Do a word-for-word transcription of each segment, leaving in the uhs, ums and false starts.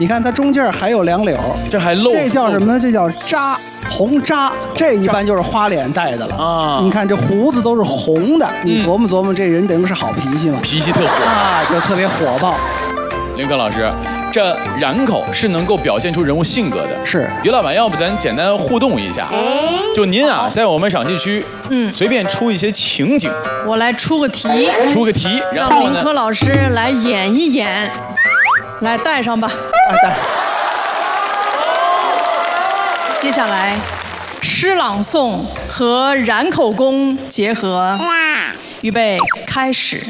你看它中间还有两绺， 这还露， 这叫什么？这叫扎，红扎。这一般就是花脸戴的了啊。你看这胡子都是红的，你琢磨琢磨，这人等于是好脾气吗？ 脾气特火啊，就特别火爆。 林科老师，这染口是能够表现出人物性格的。 是， 于老板，要不咱简单互动一下？就您啊，在我们赏析区，嗯，随便出一些情景， 我来出个题， 出个题，然后呢，林科老师来演一演，来带上吧。 啊，带。 接下来，诗朗诵和染口功结合，预备开始。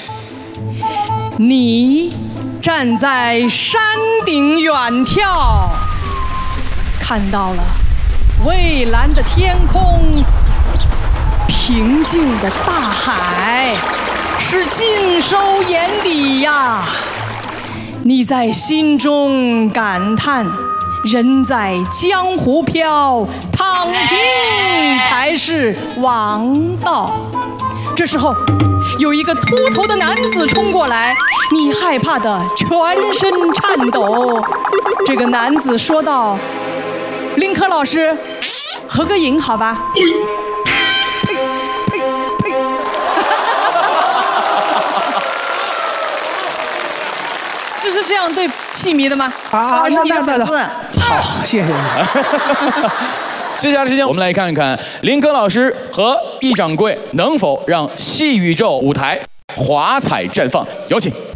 你站在山顶远眺，看到了蔚蓝的天空，平静的大海，是尽收眼底呀。你在心中感叹，人在江湖飘，躺平才是王道。这时候有一个秃头的男子冲过来，你害怕的全身颤抖。这个男子说道：林科老师，合个影好吧？ 呸呸呸！ 就是这样对戏迷的吗？ 啊，那那那那好，谢谢你。 接下来时间，我们来看看林科老师和易掌柜能否让戏宇宙舞台华彩绽放。有请。